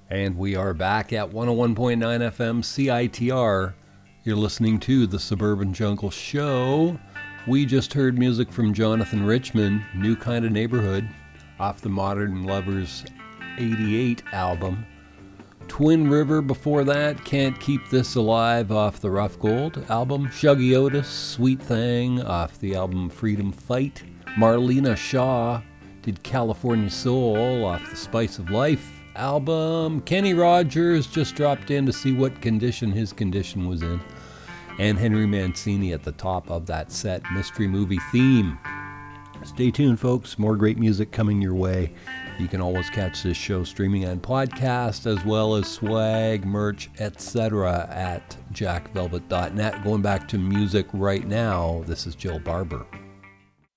And we are back at 101.9 FM CITR. You're listening to the Suburban Jungle Show. We just heard music from Jonathan Richman, New Kind of Neighborhood, off the Modern Lovers 88 album. Twin River before that, Can't Keep This Alive off the Rough Gold album. Shuggy Otis, Sweet Thing off the album Freedom Fight. Marlena Shaw did California Soul off the Spice of Life album. Kenny Rogers just dropped in to see what condition his condition was in. And Henry Mancini at the top of that set, Mystery Movie Theme. Stay tuned, folks. More great music coming your way. You can always catch this show streaming and podcast, as well as swag, merch, etc. at jackvelvet.net. Going back to music right now, this is Jill Barber.